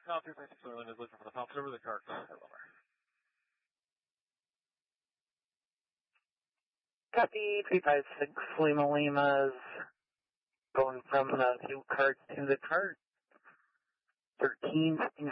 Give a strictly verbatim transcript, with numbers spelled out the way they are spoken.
Call two five six Lima is looking for the top server, the car. Copy, three five six Lima Lima's going from the fuel cart to the cart. thirteen